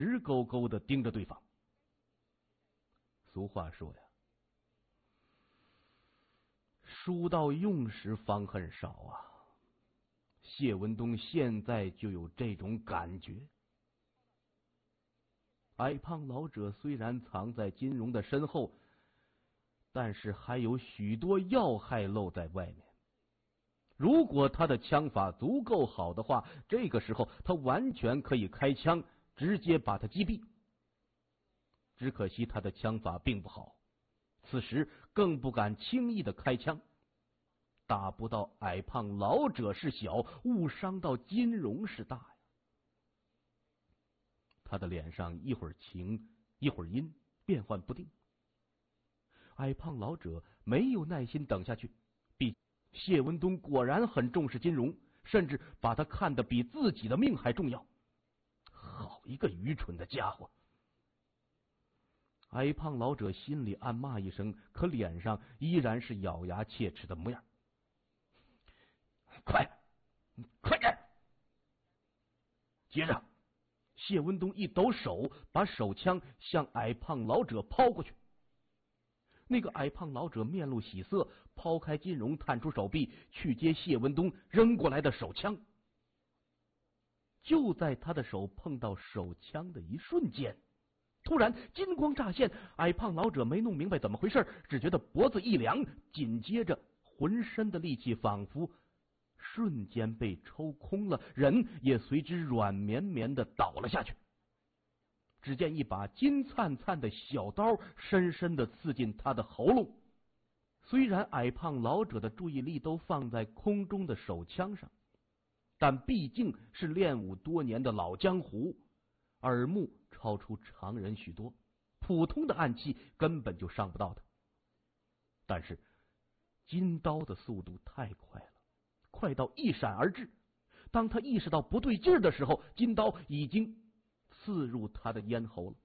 直勾勾地盯着对方。俗话说呀，书到用时方恨少啊。谢文东现在就有这种感觉。矮胖老者虽然藏在金荣的身后，但是还有许多要害露在外面。如果他的枪法足够好的话，这个时候他完全可以开枪直接把他击毙。只可惜他的枪法并不好，此时更不敢轻易的开枪。打不到矮胖老者是小，误伤到金荣是大呀。他的脸上一会儿晴一会儿阴，变幻不定。矮胖老者没有耐心等下去，谢文东果然很重视金荣，甚至把他看得比自己的命还重要。好一个愚蠢的家伙！矮胖老者心里暗骂一声，可脸上依然是咬牙切齿的模样。快点！接着，谢文东一抖手，把手枪向矮胖老者抛过去。那个矮胖老者面露喜色，抛开金荣，探出手臂去接谢文东扔过来的手枪。就在他的手碰到手枪的一瞬间，突然金光乍现，矮胖老者没弄明白怎么回事，只觉得脖子一凉，紧接着浑身的力气仿佛瞬间被抽空了，人也随之软绵绵的倒了下去。只见一把金灿灿的小刀深深的刺进他的喉咙。虽然矮胖老者的注意力都放在空中的手枪上，但毕竟是练武多年的老江湖，耳目超出常人许多，普通的暗器根本就伤不到他。但是金刀的速度太快了，快到一闪而至。当他意识到不对劲的时候，金刀已经刺入他的咽喉了。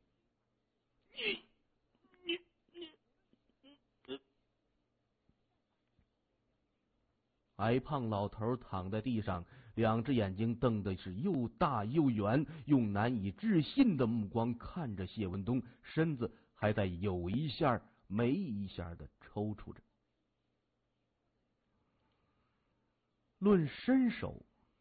矮胖老头躺在地上，两只眼睛瞪得是又大又圆，用难以置信的目光看着谢文东，身子还在有一下没一下的抽搐着。论身手，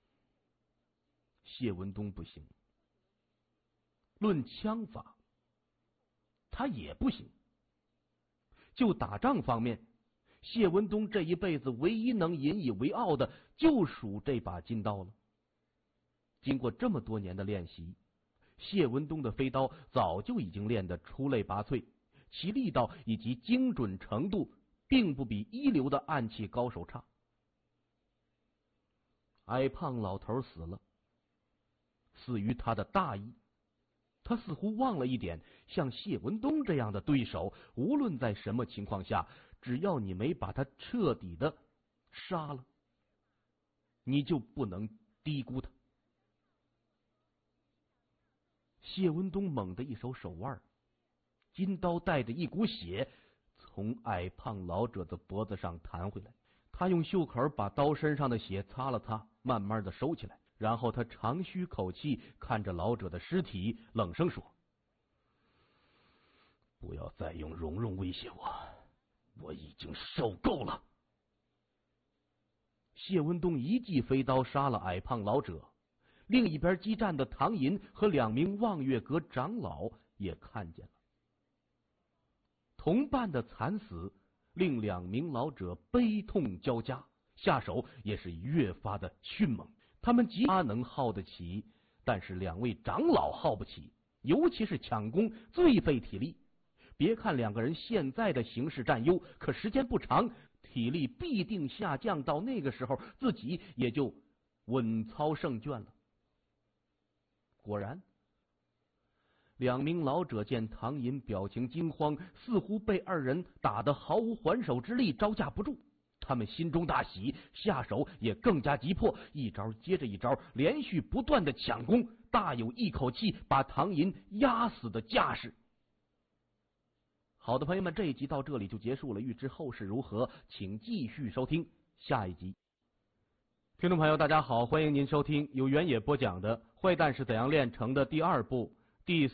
谢文东不行；论枪法，他也不行。就打仗方面，谢文东这一辈子唯一能引以为傲的就属这把金刀了。经过这么多年的练习，谢文东的飞刀早就已经练得出类拔萃，其力道以及精准程度并不比一流的暗器高手差。矮胖老头死了，死于他的大意。他似乎忘了一点，像谢文东这样的对手，无论在什么情况下，只要你没把他彻底的杀了，你就不能低估他。谢文东猛地一手手腕，金刀带着一股血从矮胖老者的脖子上弹回来。他用袖口把刀身上的血擦了擦，慢慢的收起来，然后他长吁口气，看着老者的尸体，冷声说：“不要再用蓉蓉威胁我，我已经受够了。”谢文东一记飞刀杀了矮胖老者，另一边激战的唐寅和2名望月阁长老也看见了。同伴的惨死令2名老者悲痛交加，下手也是越发的迅猛。他们极能耗得起，但是2位长老耗不起，尤其是抢攻最费体力。别看2个人现在的形势占优，可时间不长，体力必定下降，到那个时候自己也就稳操胜券了。果然，2名老者见唐寅表情惊慌，似乎被2人打得毫无还手之力，招架不住。他们心中大喜，下手也更加急迫，一招接着一招，连续不断的抢攻，大有一口气把唐寅压死的架势。好的，朋友们，这一集到这里就结束了，欲知后事如何，请继续收听下一集。听众朋友大家好，欢迎您收听由原野播讲的《坏蛋是怎样炼成的》第2部第